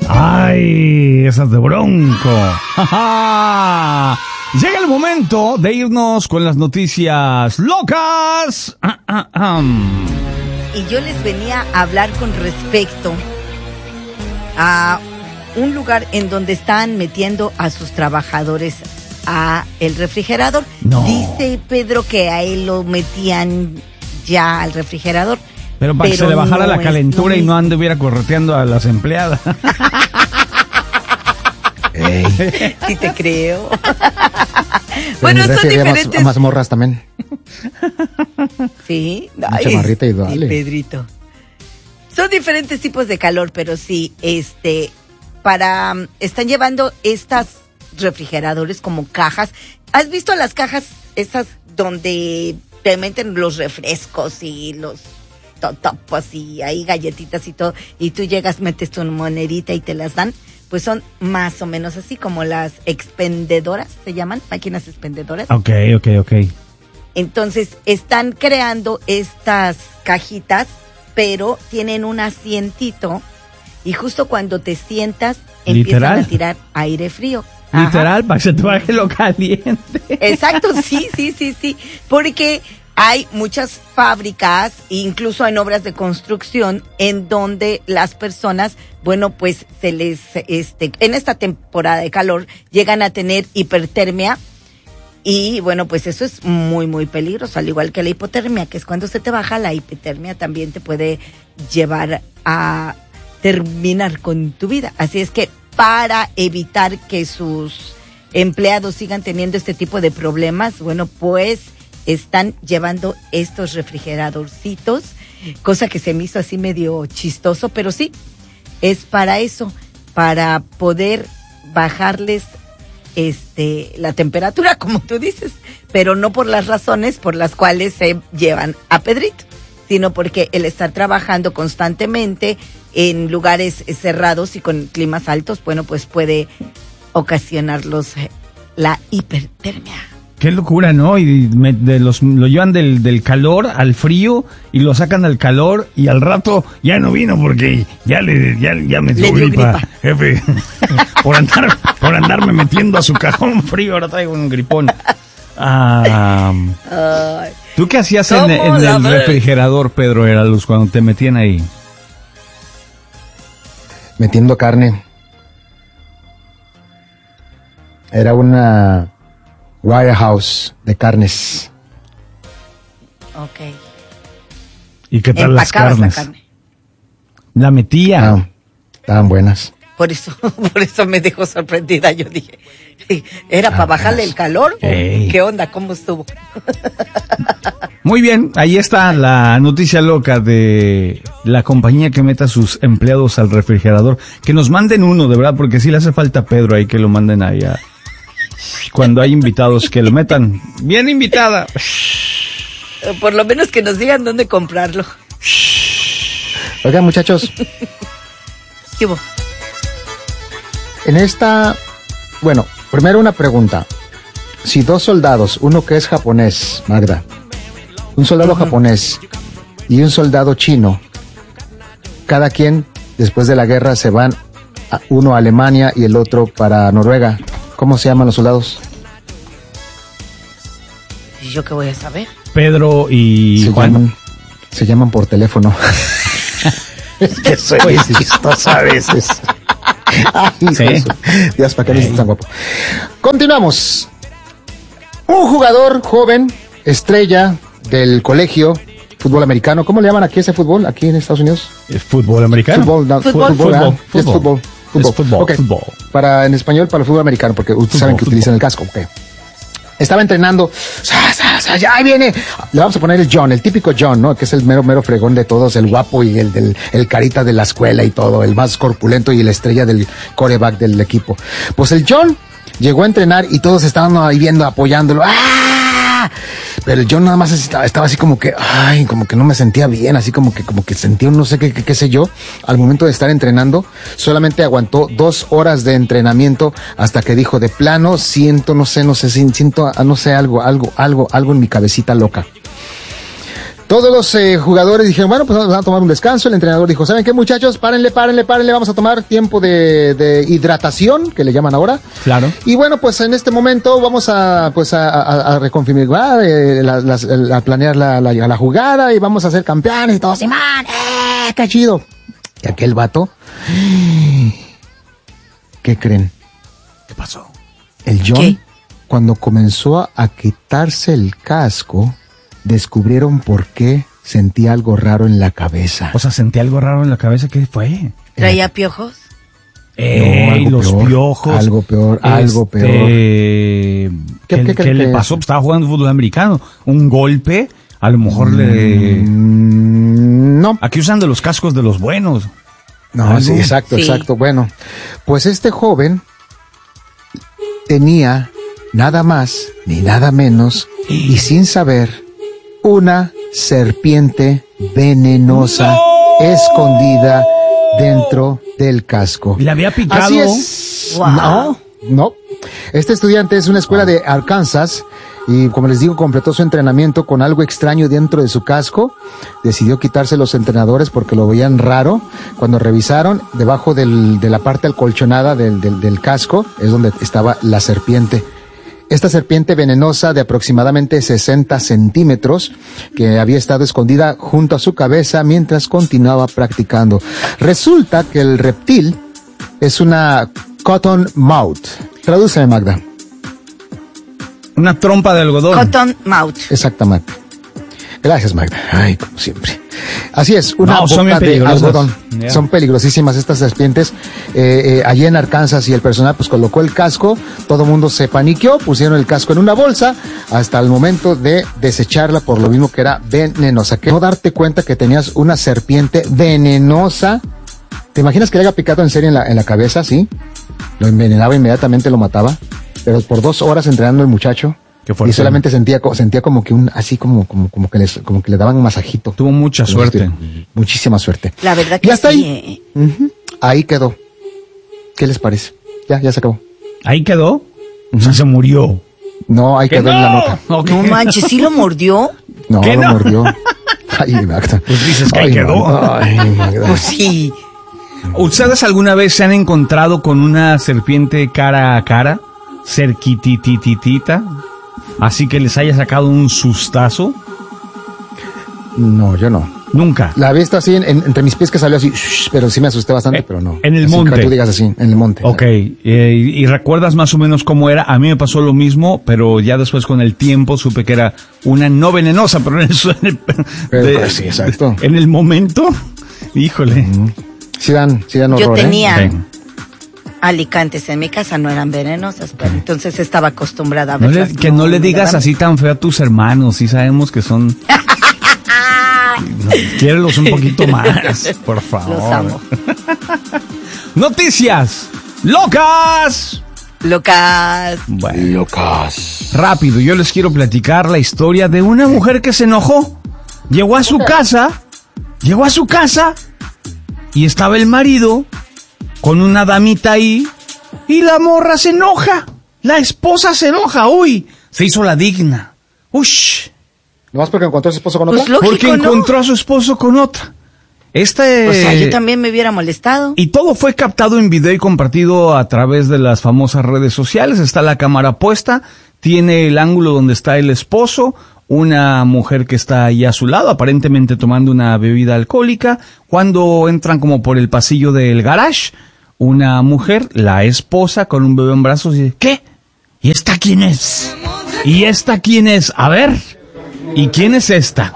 ¡Ay! Esas de Bronco. Llega el momento de irnos con las noticias locas. Y yo les venía a hablar con respecto a un lugar en donde están metiendo a sus trabajadores a el refrigerador. No. Dice Pedro que a él lo metían ya al refrigerador. Pero para que se le bajara la calentura y no anduviera correteando a las empleadas. Sí te creo. Bueno, son diferentes. Más morras también. Sí. Ay, chamarrita y dale. Pedrito. Son diferentes tipos de calor, pero sí, están llevando estas refrigeradores como cajas. ¿Has visto las cajas esas donde te meten los refrescos y los totopos y ahí galletitas y todo, y tú llegas, metes tu monedita y te las dan? Pues son más o menos así como las expendedoras, se llaman, máquinas expendedoras. Ok. Entonces, están creando estas cajitas, pero tienen un asientito y justo cuando te sientas, empiezan a tirar aire frío. Literal, para que se te baje lo caliente. Exacto, sí. Porque hay muchas fábricas, incluso en obras de construcción, en donde las personas, bueno, pues se les, en esta temporada de calor, llegan a tener hipertermia. Y bueno, pues eso es muy, muy peligroso, al igual que la hipotermia, que es cuando se te baja. La hipotermia también te puede llevar a terminar con tu vida. Así es que para evitar que sus empleados sigan teniendo este tipo de problemas, bueno, pues están llevando estos refrigeradorcitos, cosa que se me hizo así medio chistoso, pero sí, es para eso, para poder bajarles la temperatura, como tú dices, pero no por las razones por las cuales se llevan a Pedrito, sino porque el estar trabajando constantemente en lugares cerrados y con climas altos, bueno, pues puede ocasionarlos la hipertermia. Qué locura, ¿no? Y lo llevan del calor al frío y lo sacan al calor y al rato ya no vino porque ya me dio gripa, jefe. por andarme metiendo a su cajón frío, ahora traigo un gripón. ¿Tú qué hacías en el refrigerador, Pedro Heraluz, cuando te metían ahí? Metiendo carne. Era una warehouse de carnes. Ok. ¿Y qué tal las carnes? La carne. La metía. Ah, estaban buenas. Por eso me dejó sorprendida. Yo dije, ¿era para bajarle el calor? Ey. ¿Qué onda? ¿Cómo estuvo? Muy bien, ahí está la noticia loca de la compañía que meta a sus empleados al refrigerador. Que nos manden uno, de verdad, porque sí le hace falta a Pedro ahí que lo manden allá. Cuando hay invitados, que lo metan. Bien invitada. Por lo menos que nos digan dónde comprarlo. Oigan, muchachos. ¿Qué hubo? Bueno, primero una pregunta. Si dos soldados, uno que es japonés, Magda, un soldado japonés y un soldado chino, cada quien, después de la guerra, se van, uno a Alemania y el otro para Noruega. ¿Cómo se llaman los soldados? ¿Y yo qué voy a saber? Pedro y Juan. Se llaman por teléfono. Es que soy chistosa a veces. Ay, ¿sí? Dios, ¿para qué me dices tan guapo? Continuamos. Un jugador joven, estrella del colegio, fútbol americano. ¿Cómo le llaman aquí ese fútbol, aquí en Estados Unidos? ¿Es fútbol americano? Fútbol. Okay. Fútbol. En español, para el fútbol americano, porque ustedes saben que utilizan el casco. Okay. Estaba entrenando, ya viene, le vamos a poner el John, el típico John, ¿no? Que es el mero fregón de todos, el guapo y el carita de la escuela y todo, el más corpulento y la estrella del quarterback del equipo. Pues el John llegó a entrenar y todos estaban ahí viendo, apoyándolo. ¡Ah! Pero el John nada más estaba así como que no me sentía bien, así como que sentía un no sé qué sé yo. Al momento de estar entrenando, solamente aguantó 2 horas de entrenamiento hasta que dijo, de plano, siento algo en mi cabecita loca. Todos los jugadores dijeron, bueno, pues vamos a tomar un descanso. El entrenador dijo, ¿saben qué, muchachos? Párenle, vamos a tomar tiempo de hidratación, que le llaman ahora. Claro. Y bueno, pues en este momento vamos a reconfigurar, a planear la jugada y vamos a ser campeones y todo así, man, qué chido. Y aquel vato, ¿qué creen? ¿Qué pasó? El John, ¿Qué? Cuando comenzó a quitarse el casco, descubrieron por qué sentía algo raro en la cabeza. O sea, sentí algo raro en la cabeza. ¿Qué fue? ¿Traía piojos? Algo Los peor, piojos. algo peor. ¿Qué le pasó? Estaba jugando fútbol americano. Un golpe, a lo mejor No. Aquí usan de los cascos de los buenos. No, sí, exacto. Bueno, pues este joven tenía nada más ni nada menos y sin saber una serpiente venenosa escondida dentro del casco. ¿Le había picado? Así es. Wow. No. Este estudiante es una escuela de Arkansas y, como les digo, completó su entrenamiento con algo extraño dentro de su casco. Decidió quitarse los entrenadores porque lo veían raro. Cuando revisaron, debajo de la parte acolchonada del casco es donde estaba la serpiente. Esta serpiente venenosa de aproximadamente 60 centímetros que había estado escondida junto a su cabeza mientras continuaba practicando. Resulta que el reptil es una cottonmouth. Tradúceme, Magda. Una trompa de algodón. Cottonmouth. Exactamente. Gracias, Magda. Ay, como siempre. Así es, una son bien boca de peligrosas. algodón. Yeah. Son peligrosísimas estas serpientes. Allí en Arkansas, y el personal pues colocó el casco, todo el mundo se paniqueó, pusieron el casco en una bolsa hasta el momento de desecharla por lo mismo que era venenosa. Que no darte cuenta que tenías una serpiente venenosa. ¿Te imaginas que le haya picado en serio en la cabeza, sí? Lo envenenaba inmediatamente, lo mataba. Pero por 2 horas entrenando el muchacho. Qué fuerte. Y solamente sentía como que como que le daban un masajito. Tuvo mucha suerte. Muchísima suerte. La verdad que Ya está sí. ahí. Uh-huh. Ahí quedó. ¿Qué les parece? Ya se acabó. ¿Ahí quedó? O sea, se murió. No, ahí quedó en la nota. Ok. No manches, ¿sí lo mordió? No, ¿Qué lo no? mordió. Ay, Magda. Pues dices que ahí quedó. Magda. Ay, Magda. Pues sí. ¿Ustedes alguna vez se han encontrado con una serpiente cara a cara? Cerquitititita. Así que les haya sacado un sustazo. No, yo no. Nunca. La vi así entre mis pies que salió así, pero sí me asusté bastante, pero no. En el así, monte. Que tú digas así, en el monte. Ok, y recuerdas más o menos cómo era. A mí me pasó lo mismo, pero ya después con el tiempo supe que era una no venenosa, pero Pero, sí, exacto. En el momento, híjole. Sí dan horror, Yo tenía Sí. alicantes en mi casa, no eran venenosas, pero entonces estaba acostumbrada a No verlas. que no le digas así tan feo a tus hermanos, sí sabemos que son... No, quiérelos un poquito más, por favor. Los amo. Noticias locas. Locas. Bueno, Locas. rápido, yo les quiero platicar la historia de una mujer que se enojó. Llegó a su casa y estaba el marido con una damita ahí y la morra se enoja. La esposa se enoja, uy, se hizo la digna. Ush, ¿Nomás porque encontró a su esposo con otra? Pues lógico, porque ¿no? encontró a su esposo con otra. O sea, yo también me hubiera molestado. Y todo fue captado en video y compartido a través de las famosas redes sociales. Está la cámara puesta, tiene el ángulo donde está el esposo, una mujer que está ahí a su lado, aparentemente tomando una bebida alcohólica. Cuando entran como por el pasillo del garage, una mujer, la esposa, con un bebé en brazos, y dice, ¿qué? ¿Y esta quién es? ¿Y esta quién es? A ver, ¿y quién es esta?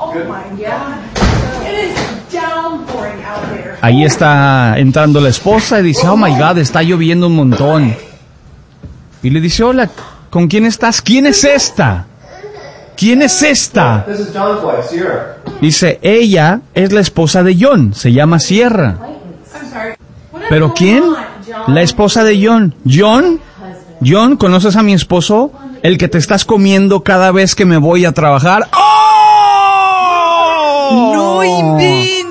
Ahí está entrando la esposa y dice, oh my God, está lloviendo un montón. Y le dice, hola, ¿con quién estás? ¿Quién es esta? ¿Quién es esta? Dice, ella es la esposa de John, se llama Sierra. ¿Pero quién? La esposa de John. John, ¿conoces a mi esposo? El que te estás comiendo cada vez que me voy a trabajar. ¡Oh! ¡No inventes!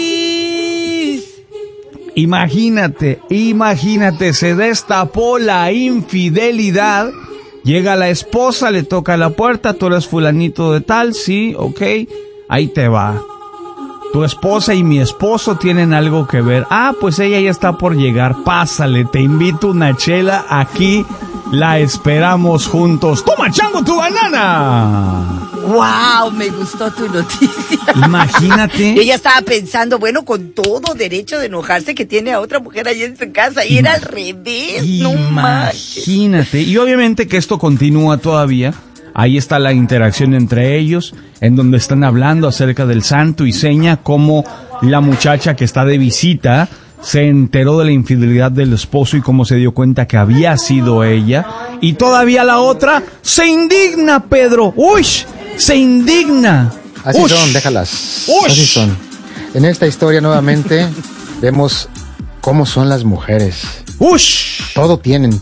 Imagínate, se destapó la infidelidad. Llega la esposa, le toca la puerta, tú eres fulanito de tal, sí, ok. ahí te va. Tu esposa y mi esposo tienen algo que ver. Ah, pues ella ya está por llegar. Pásale, te invito una chela. Aquí la esperamos juntos. ¡Toma, chango, tu banana! ¡Wow! Me gustó tu noticia. Imagínate. Yo ya estaba pensando, bueno, con todo derecho de enojarse que tiene a otra mujer ahí en su casa. Y era al revés. Imagínate. Y obviamente que esto continúa todavía. Ahí está la interacción entre ellos, en donde están hablando acerca del santo y seña cómo la muchacha que está de visita se enteró de la infidelidad del esposo y cómo se dio cuenta que había sido ella. Y todavía la otra se indigna, Pedro. ¡Uy! Se indigna. Así ¡Ush! son, déjalas. ¡Ush! Así son. En esta historia nuevamente vemos cómo son las mujeres. ¡Ush! Todo tienen.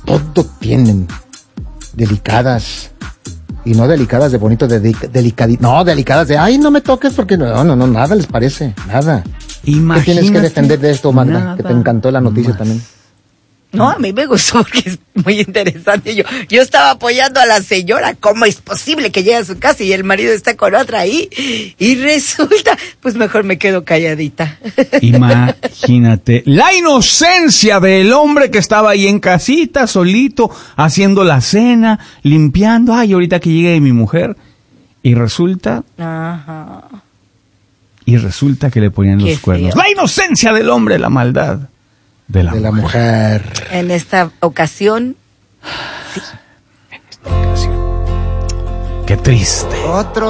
Delicadas. Y no delicadas de bonito, no, delicadas de, ay, no me toques porque no, nada les parece, nada. Imagínate. ¿Qué tienes que defender de esto, Magda? Que te encantó la noticia también. No, a mí me gustó porque es muy interesante. Yo estaba apoyando a la señora. ¿Cómo es posible que llegue a su casa y el marido está con otra ahí? Y resulta, pues mejor me quedo calladita. Imagínate, la inocencia del hombre que estaba ahí en casita, solito, haciendo la cena, limpiando. Ay, ahorita que llegue mi mujer. Y resulta... Ajá. Y resulta que le ponían los cuernos. La inocencia del hombre, la maldad de la mujer. En esta ocasión, sí. Qué triste.